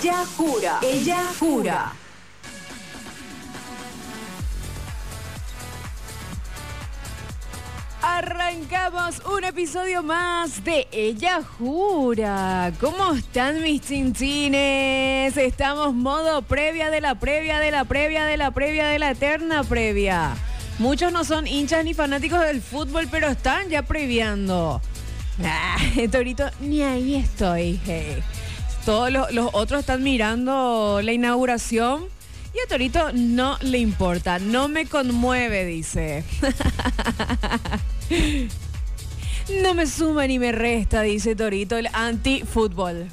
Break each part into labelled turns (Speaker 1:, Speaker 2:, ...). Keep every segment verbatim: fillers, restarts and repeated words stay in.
Speaker 1: Ella jura, ella jura. Arrancamos un episodio más de Ella Jura. ¿Cómo están mis chinchines? Estamos modo previa de la previa de la previa de la previa de la eterna previa. Muchos no son hinchas ni fanáticos del fútbol, pero están ya previando. Ah, Torito, ni ahí estoy. Hey. Todos los, los otros están mirando la inauguración y a Torito no le importa. No me conmueve, dice. No me suma ni me resta, dice Torito, el anti-fútbol.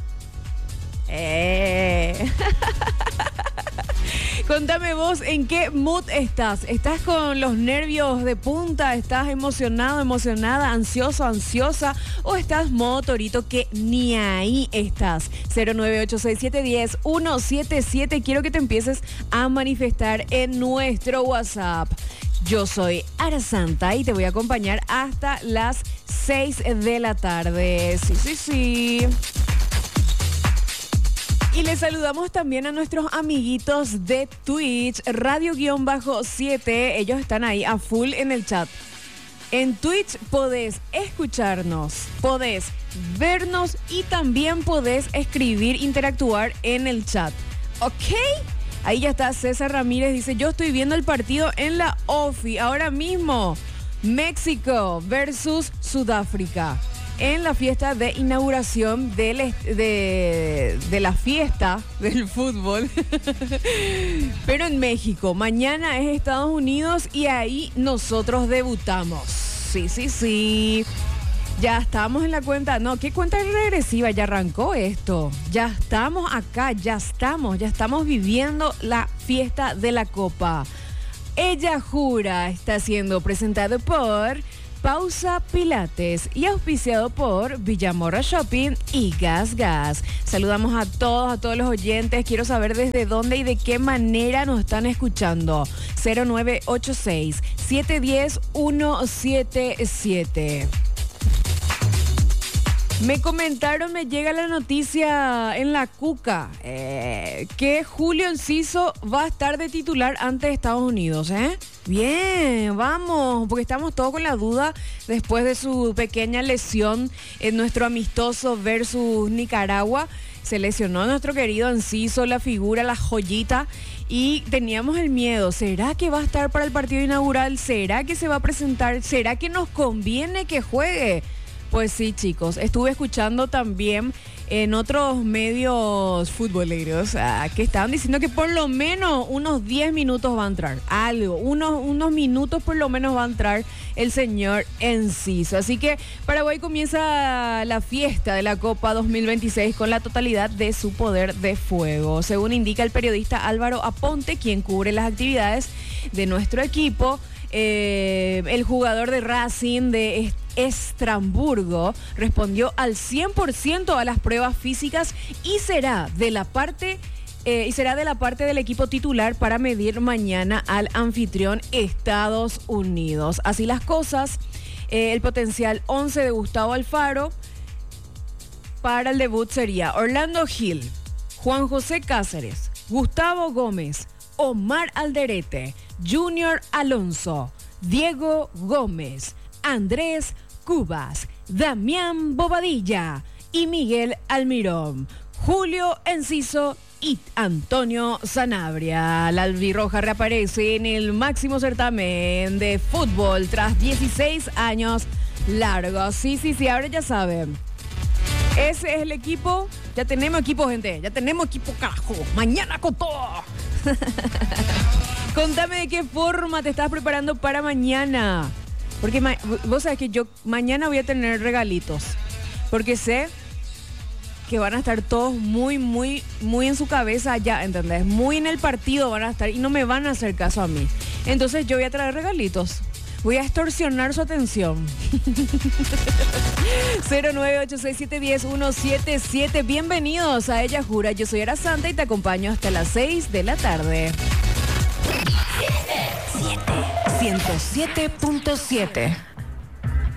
Speaker 1: Eh. Contame vos, ¿en qué mood estás? ¿Estás con los nervios de punta? ¿Estás emocionado, emocionada, ansioso, ansiosa? ¿O estás modo Torito que ni ahí estás? cero nueve ocho seis siete uno cero uno siete siete. Quiero que te empieces a manifestar en nuestro WhatsApp. Yo soy Ara Santa y te voy a acompañar hasta las seis de la tarde. Sí, sí, sí. Y les saludamos también a nuestros amiguitos de Twitch, Radio siete. Ellos están ahí a full en el chat. En Twitch podés escucharnos, podés vernos y también podés escribir, interactuar en el chat. ¿Ok? Ahí ya está César Ramírez, dice, yo estoy viendo el partido en la O F I ahora mismo. México versus Sudáfrica. En la fiesta de inauguración del, de, de la fiesta del fútbol. Pero en México. Mañana es Estados Unidos y ahí nosotros debutamos. Sí, sí, sí. Ya estamos en la cuenta. No, ¿qué cuenta regresiva? Ya arrancó esto. Ya estamos acá, ya estamos. Ya estamos viviendo la fiesta de la Copa. Ella Jura está siendo presentado por Pausa Pilates y auspiciado por Villamorra Shopping y Gas Gas. Saludamos a todos, a todos los oyentes. Quiero saber desde dónde y de qué manera nos están escuchando. cero nueve ocho seis siete uno cero uno siete siete. Me comentaron, me llega la noticia en la Cuca, eh, que Julio Enciso va a estar de titular ante Estados Unidos, ¿eh? Bien, vamos, porque estamos todos con la duda después de su pequeña lesión en nuestro amistoso versus Nicaragua. Se lesionó nuestro querido Enciso, la figura, la joyita, y teníamos el miedo. ¿Será que va a estar para el partido inaugural? ¿Será que se va a presentar? ¿Será que nos conviene que juegue? Pues sí, chicos, estuve escuchando también en otros medios futboleros ah, que estaban diciendo que por lo menos unos diez minutos va a entrar, algo, unos, unos minutos por lo menos va a entrar el señor Enciso. Así que Paraguay comienza la fiesta de la Copa dos mil veintiséis con la totalidad de su poder de fuego. Según indica el periodista Álvaro Aponte, quien cubre las actividades de nuestro equipo, eh, el jugador de Racing de Estramburgo respondió al cien por ciento a las pruebas físicas y será de la parte eh, y será de la parte del equipo titular para medir mañana al anfitrión Estados Unidos. Así las cosas, eh, el potencial once de Gustavo Alfaro para el debut sería Orlando Gil, Juan José Cáceres, Gustavo Gómez, Omar Alderete, Junior Alonso, Diego Gómez, Andrés Cubas, Damián Bobadilla y Miguel Almirón, Julio Enciso y Antonio Sanabria. La albirroja reaparece en el máximo certamen de fútbol tras dieciséis años largos. Sí, sí, sí, ahora ya saben. Ese es el equipo. Ya tenemos equipo, gente. Ya tenemos equipo, carajo. Mañana con todo. Contame de qué forma te estás preparando para mañana. Porque ma- vos sabés que yo mañana voy a tener regalitos. Porque sé que van a estar todos muy, muy, muy en su cabeza ya, ¿entendés? Muy en el partido van a estar y no me van a hacer caso a mí. Entonces yo voy a traer regalitos. Voy a extorsionar su atención. cero nueve ocho seis siete uno cero uno siete siete. Bienvenidos a Ella Jura. Yo soy Ara Santa y te acompaño hasta las seis de la tarde. ciento siete punto siete